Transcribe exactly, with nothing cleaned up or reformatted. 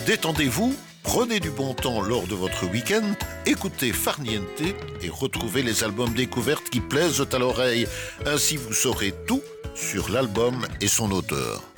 Détendez-vous, prenez du bon temps lors de votre week-end, écoutez Farniente et retrouvez les albums découvertes qui plaisent à l'oreille. Ainsi vous saurez tout sur l'album et son auteur.